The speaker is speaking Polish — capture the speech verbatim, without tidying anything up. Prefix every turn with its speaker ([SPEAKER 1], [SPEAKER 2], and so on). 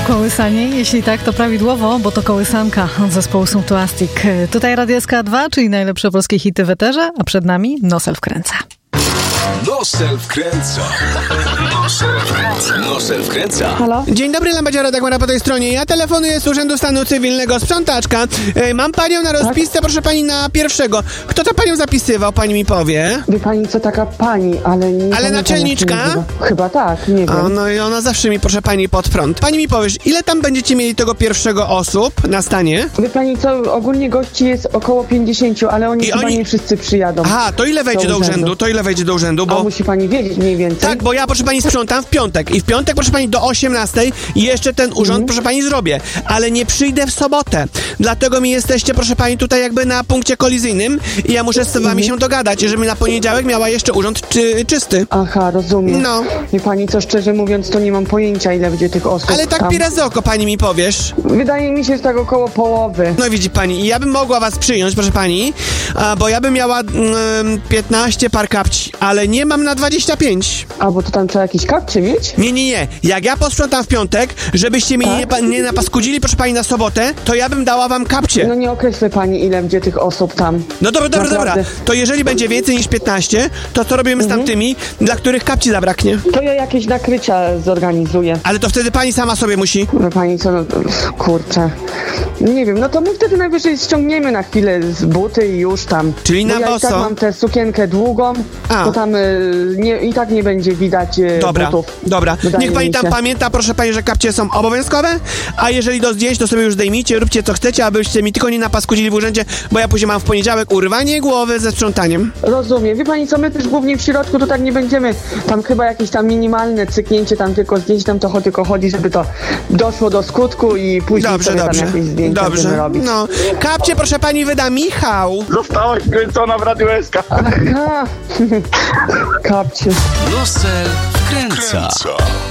[SPEAKER 1] kołysanie? Jeśli tak, to prawidłowo, bo to kołysanka zespołu Sumptuastic. Tutaj Radio S K dwa, czyli najlepsze polskie hity w eterze, a przed nami Nosel wkręca.
[SPEAKER 2] Nosel wkręca. Nosel wkręca. Nosel wkręca.
[SPEAKER 3] Halo?
[SPEAKER 4] Dzień dobry, Lambadziara Dagmara po tej stronie. Ja telefonuję z Urzędu Stanu Cywilnego, sprzątaczka. E, mam panią na rozpisce, tak? Proszę pani, na pierwszego. Kto to panią zapisywał, pani mi powie?
[SPEAKER 3] Wie pani, co taka pani, ale nie...
[SPEAKER 4] Ale naczelniczka?
[SPEAKER 3] Chyba tak, nie wiem.
[SPEAKER 4] O, no i ona zawsze mi, proszę pani, pod prąd. Pani mi powiesz, ile tam będziecie mieli tego pierwszego osób na stanie?
[SPEAKER 3] Wie pani co, ogólnie gości jest około pięćdziesięciu, ale oni
[SPEAKER 4] I
[SPEAKER 3] chyba
[SPEAKER 4] oni...
[SPEAKER 3] nie wszyscy przyjadą.
[SPEAKER 4] Aha, to ile wejdzie do, do urzędu? urzędu? To ile wejdzie do urzędu, bo...
[SPEAKER 3] A musi pani wiedzieć mniej więcej.
[SPEAKER 4] Tak, bo ja, proszę pani, sprzątam w piątek i w piątek, proszę pani, do osiemnastej i jeszcze ten urząd, mhm. proszę pani, zrobię. Ale nie przyjdę w sobotę. Dlatego mi jesteście, proszę pani, tutaj jakby na punkcie kolizyjnym i ja muszę z wami mhm. się dogadać, żeby na poniedziałek miała jeszcze urząd czy, czysty.
[SPEAKER 3] Aha, rozumiem.
[SPEAKER 4] No.
[SPEAKER 3] Wie pani co, szczerze mówiąc, to nie mam pojęcia, ile będzie tych osób.
[SPEAKER 4] Ale tak
[SPEAKER 3] tam.
[SPEAKER 4] pirazy oko, pani mi powiesz.
[SPEAKER 3] Wydaje mi się, że tak około połowy.
[SPEAKER 4] No widzi pani, i ja bym mogła was przyjąć, proszę pani, a, bo ja bym miała mm, piętnaście par kapci, ale nie mam na dwadzieścia pięć.
[SPEAKER 3] A, bo to tam trzeba jakieś kapcie mieć?
[SPEAKER 4] Nie, nie, nie. Jak ja posprzątam w piątek, żebyście mnie
[SPEAKER 3] tak?
[SPEAKER 4] nie, nie napaskudzili, proszę pani, na sobotę, to ja bym dała wam kapcie.
[SPEAKER 3] No nie określę pani, ile będzie tych osób tam.
[SPEAKER 4] No dobra, dobra,
[SPEAKER 3] Naprawdę.
[SPEAKER 4] dobra. To jeżeli będzie więcej niż piętnaście, to co robimy mhm. z tamtymi, dla których kapci zabraknie?
[SPEAKER 3] To ja jakieś nakrycia zorganizuję.
[SPEAKER 4] Ale to wtedy pani sama sobie musi.
[SPEAKER 3] Wie pani co, no, kurczę. Nie wiem, no to my wtedy najwyżej ściągniemy na chwilę z buty i już tam.
[SPEAKER 4] Czyli
[SPEAKER 3] bo
[SPEAKER 4] na
[SPEAKER 3] ja
[SPEAKER 4] boso?
[SPEAKER 3] i tak mam tę sukienkę długą,
[SPEAKER 4] A.
[SPEAKER 3] to tam y, nie, i tak nie będzie widać y,
[SPEAKER 4] Dobra,
[SPEAKER 3] butów.
[SPEAKER 4] dobra.
[SPEAKER 3] Wydaje
[SPEAKER 4] Niech pani
[SPEAKER 3] mi
[SPEAKER 4] tam
[SPEAKER 3] się.
[SPEAKER 4] pamięta, proszę pani, że kapcie są obowiązkowe, a jeżeli do zdjęć, to sobie już zdejmijcie, róbcie co chcecie, abyście mi tylko nie napaskudzili w urzędzie, bo ja później mam w poniedziałek urwanie głowy ze sprzątaniem.
[SPEAKER 3] Rozumiem. Wie pani co, my też głównie w środku to tak nie będziemy. Tam chyba jakieś tam minimalne cyknięcie, tam tylko zdjęć, tam to tylko chodzi, żeby to doszło do skutku i później
[SPEAKER 4] Dobrze,
[SPEAKER 3] sobie
[SPEAKER 4] dobrze.
[SPEAKER 3] tam jakieś zdjęcia
[SPEAKER 4] Dobrze.
[SPEAKER 3] będziemy robić.
[SPEAKER 4] No. Kapcie, proszę pani, wyda Michał.
[SPEAKER 5] Zostałaś wkręcona w Radio S K.
[SPEAKER 3] Aha. Kapcie.
[SPEAKER 2] Nosel wkręca.